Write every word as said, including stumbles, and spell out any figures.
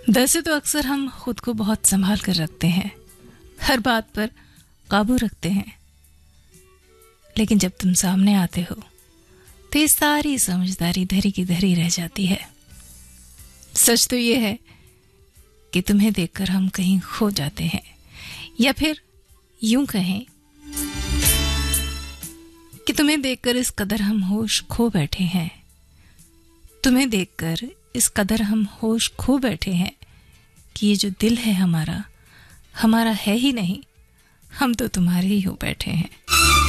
वैसे तो अक्सर हम खुद को बहुत संभाल कर रखते हैं, हर बात पर काबू रखते हैं, लेकिन जब तुम सामने आते हो तो ये सारी समझदारी धरी की धरी रह जाती है। सच तो ये है कि तुम्हें देखकर हम कहीं खो जाते हैं, या फिर यूं कहें कि तुम्हें देखकर इस कदर हम होश खो बैठे हैं तुम्हें देखकर इस कदर हम होश खो बैठे हैं कि ये जो दिल है हमारा हमारा है ही नहीं, हम तो तुम्हारे ही हो बैठे हैं।